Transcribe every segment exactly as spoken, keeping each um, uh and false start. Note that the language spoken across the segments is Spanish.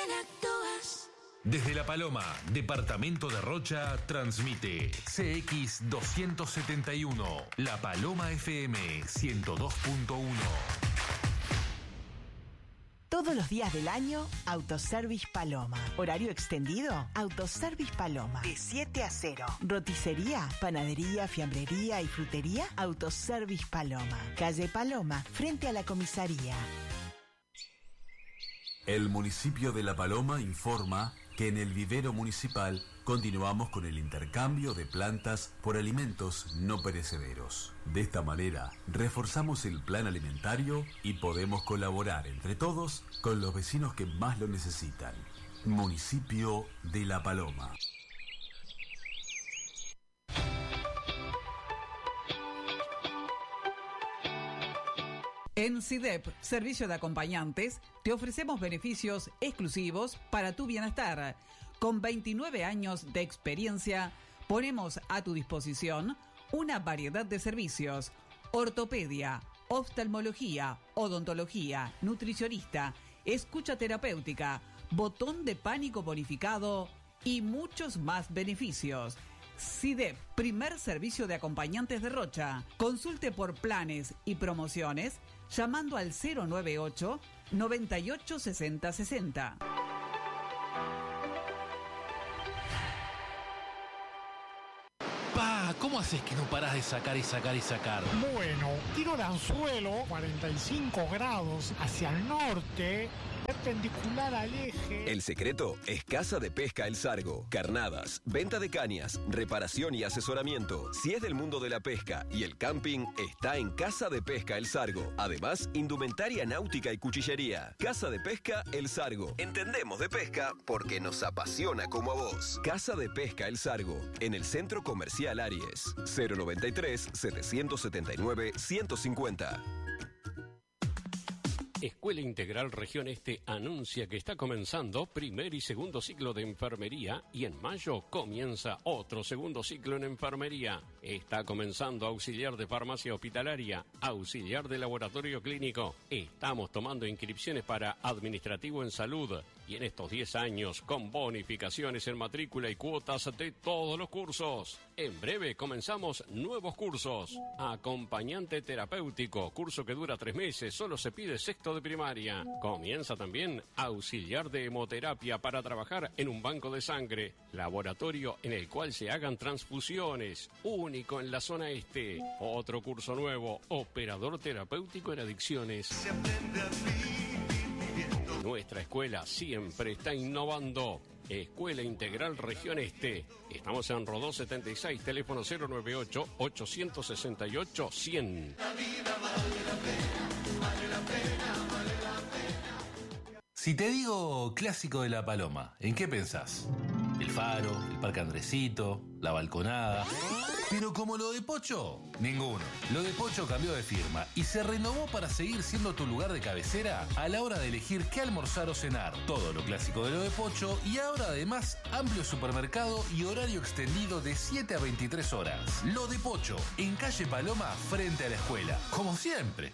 bien actúas. Desde La Paloma, departamento de Rocha, transmite C X doscientos setenta y uno, La Paloma F M ciento dos punto uno. Todos los días del año, Autoservice Paloma. Horario extendido, Autoservice Paloma. De siete a cero. Roticería, panadería, fiambrería y frutería, Autoservice Paloma. Calle Paloma, frente a la comisaría. El municipio de La Paloma informa que en el vivero municipal continuamos con el intercambio de plantas por alimentos no perecederos. De esta manera, reforzamos el plan alimentario y podemos colaborar entre todos con los vecinos que más lo necesitan. Municipio de La Paloma. En C I D E P, Servicio de Acompañantes, te ofrecemos beneficios exclusivos para tu bienestar. Con veintinueve años de experiencia, ponemos a tu disposición una variedad de servicios: ortopedia, oftalmología, odontología, nutricionista, escucha terapéutica, botón de pánico bonificado y muchos más beneficios. C I D E P, primer servicio de acompañantes de Rocha. Consulte por planes y promociones llamando al cero nueve ocho, noventa y ocho, sesenta, sesenta. Pa, ¿cómo haces que no parás de sacar y sacar y sacar? Bueno, tiro de anzuelo, cuarenta y cinco grados hacia el norte, perpendicular al eje. El secreto es Casa de Pesca El Sargo. Carnadas, venta de cañas, reparación y asesoramiento. Si es del mundo de la pesca y el camping, está en Casa de Pesca El Sargo. Además, indumentaria náutica y cuchillería. Casa de Pesca El Sargo. Entendemos de pesca porque nos apasiona como a vos. Casa de Pesca El Sargo, en el Centro Comercial Aries. cero noventa y tres, setecientos setenta y nueve, ciento cincuenta. Escuela Integral Región Este anuncia que está comenzando primer y segundo ciclo de enfermería y en mayo comienza otro segundo ciclo en enfermería. Está comenzando auxiliar de farmacia hospitalaria, auxiliar de laboratorio clínico. Estamos tomando inscripciones para administrativo en salud y en estos diez años con bonificaciones en matrícula y cuotas de todos los cursos. En breve comenzamos nuevos cursos. Acompañante terapéutico, curso que dura tres meses, solo se pide sexto de primaria. Comienza también auxiliar de hemoterapia para trabajar en un banco de sangre, laboratorio en el cual se hagan transfusiones, único en la zona este. Otro curso nuevo, operador terapéutico en adicciones. Se aprende a vivir viviendo. Nuestra escuela siempre está innovando. Escuela Integral Región Este. Estamos en Rodó setenta y seis, teléfono cero nueve ocho, ocho seis ocho, cien. La vida vale la pena, vale la pena, vale la pena. Si te digo clásico de La Paloma, ¿en qué pensás? El Faro, el Parque Andresito, la Balconada. Pero como lo de Pocho, ninguno. Lo de Pocho cambió de firma y se renovó para seguir siendo tu lugar de cabecera a la hora de elegir qué almorzar o cenar. Todo lo clásico de lo de Pocho y ahora además amplio supermercado y horario extendido de siete a veintitrés horas. Lo de Pocho, en calle Paloma, frente a la escuela. Como siempre.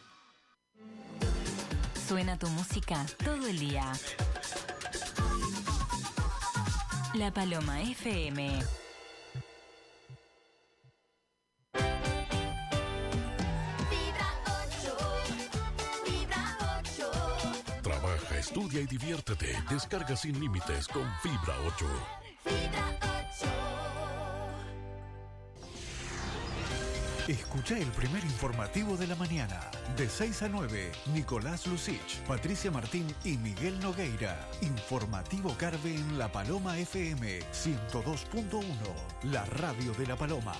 Suena tu música todo el día. La Paloma F M. Trabaja, estudia y diviértete. Descarga sin límites con Fibra ocho. Fibra ocho. Escucha el primer informativo de la mañana. De seis a nueve, Nicolás Lucich, Patricia Martín y Miguel Nogueira. Informativo Carve en La Paloma F M ciento dos punto uno. La radio de La Paloma.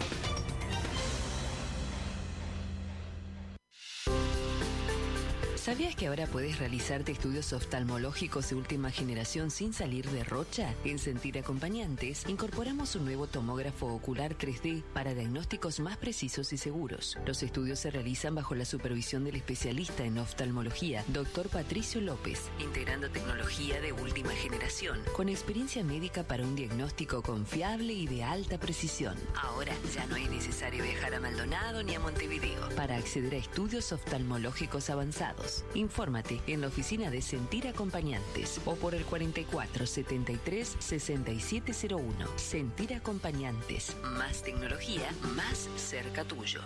¿Sabías que ahora puedes realizarte estudios oftalmológicos de última generación sin salir de Rocha? En Sentir Acompañantes incorporamos un nuevo tomógrafo ocular tres D para diagnósticos más precisos y seguros. Los estudios se realizan bajo la supervisión del especialista en oftalmología, doctor Patricio López, integrando tecnología de última generación, con experiencia médica para un diagnóstico confiable y de alta precisión. Ahora ya no es necesario viajar a Maldonado ni a Montevideo para acceder a estudios oftalmológicos avanzados. años. Infórmate en la oficina de Sentir Acompañantes o por el cuarenta y cuatro setenta y tres sesenta y siete cero uno. Sentir Acompañantes. Más tecnología, más cerca tuyo.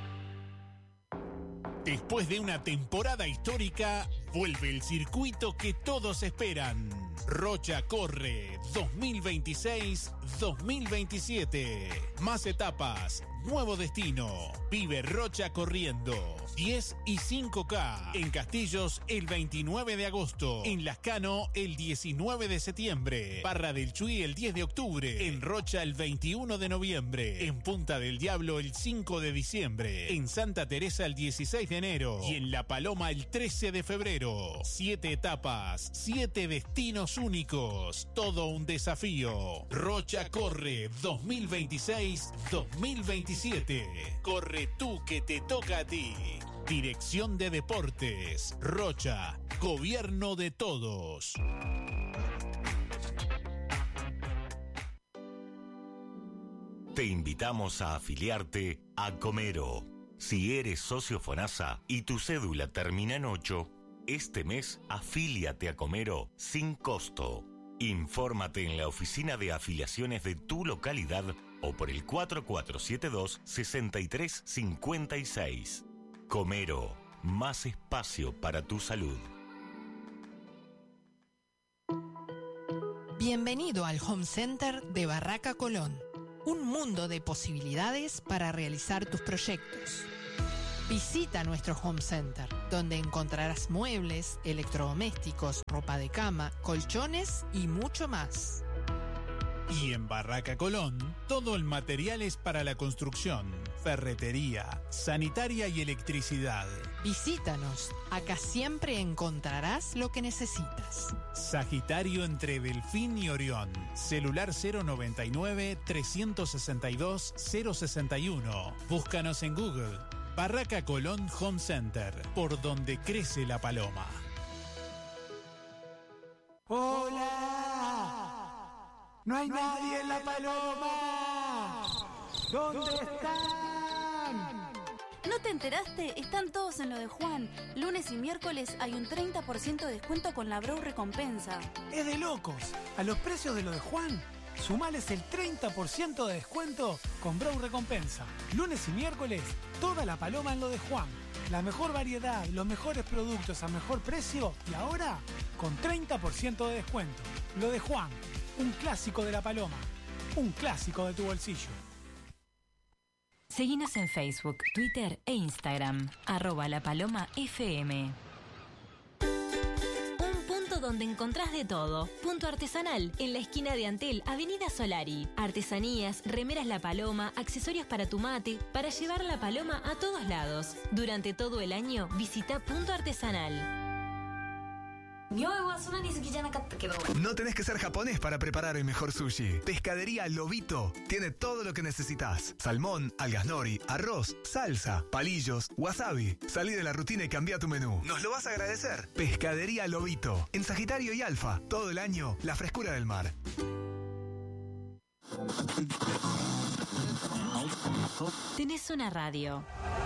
Después de una temporada histórica, vuelve el circuito que todos esperan. Rocha corre dos mil veintiséis dos mil veintisiete. Más etapas, nuevo destino. Vive Rocha corriendo. diez y cinco K. En Castillos el veintinueve de agosto. En Lascano el diecinueve de septiembre. Barra del Chuy el diez de octubre. En Rocha el veintiuno de noviembre. En Punta del Diablo el cinco de diciembre. En Santa Teresa el dieciséis de enero. Y en La Paloma el trece de febrero. Siete etapas, siete destinos únicos. Todo un desafío. Rocha corre dos mil veintiséis dos mil veintisiete. Corre tú que te toca a ti. Dirección de Deportes. Rocha. Gobierno de todos. Te invitamos a afiliarte a Comero. Si eres socio FONASA y tu cédula termina en ocho, este mes afíliate a Comero sin costo. Infórmate en la oficina de afiliaciones de tu localidad o por el cuatro cuatro siete dos seis tres cinco seis. Comero, más espacio para tu salud. Bienvenido al Home Center de Barraca Colón. Un mundo de posibilidades para realizar tus proyectos. Visita nuestro Home Center, donde encontrarás muebles, electrodomésticos, ropa de cama, colchones y mucho más. Y en Barraca Colón, todo el material es para la construcción, ferretería, sanitaria y electricidad. Visítanos, acá siempre encontrarás lo que necesitas. Sagitario entre Delfín y Orión. Celular cero noventa y nueve, trescientos sesenta y dos, cero sesenta y uno. Búscanos en Google. Barraca Colón Home Center, por donde crece la paloma. ¡Hola! ¡No hay nadie en la paloma! ¿Dónde están? ¿No te enteraste? Están todos en lo de Juan. Lunes y miércoles hay un treinta por ciento de descuento con la Brau Recompensa. Es de locos. A los precios de lo de Juan, sumales el treinta por ciento de descuento con Brau Recompensa. Lunes y miércoles, toda la paloma en lo de Juan. La mejor variedad, los mejores productos a mejor precio y ahora con treinta por ciento de descuento. Lo de Juan, un clásico de la paloma, un clásico de tu bolsillo. Seguinos en Facebook, Twitter e Instagram, arroba La Paloma F M. Un punto donde encontrás de todo. Punto Artesanal, en la esquina de Antel, Avenida Solari. Artesanías, remeras La Paloma, accesorios para tu mate, para llevar La Paloma a todos lados. Durante todo el año, visita Punto Artesanal. No tenés que ser japonés para preparar el mejor sushi. Pescadería Lobito tiene todo lo que necesitas. Salmón, algas nori, arroz, salsa, palillos, wasabi. Salí de la rutina y cambia tu menú. Nos lo vas a agradecer. Pescadería Lobito. En Sagitario y Alfa. Todo el año, la frescura del mar. Tenés una radio,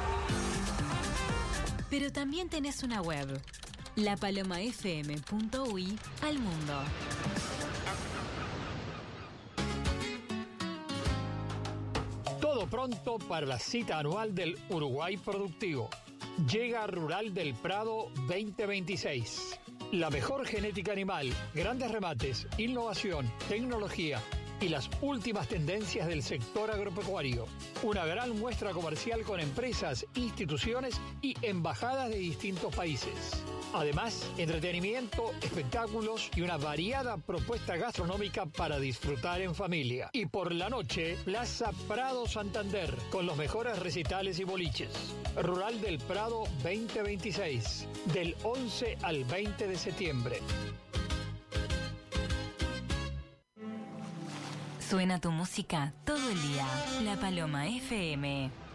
pero también tenés una web. la paloma f m punto u y al mundo. Todo pronto para la cita anual del Uruguay Productivo. Llega Rural del Prado veinte veintiséis. La mejor genética animal, grandes remates, innovación, tecnología y las últimas tendencias del sector agropecuario. Una gran muestra comercial con empresas, instituciones y embajadas de distintos países. Además, entretenimiento, espectáculos y una variada propuesta gastronómica para disfrutar en familia. Y por la noche, Plaza Prado Santander, con los mejores recitales y boliches. Rural del Prado veinte veintiséis, del once al veinte de septiembre. Suena tu música todo el día. La Paloma F M.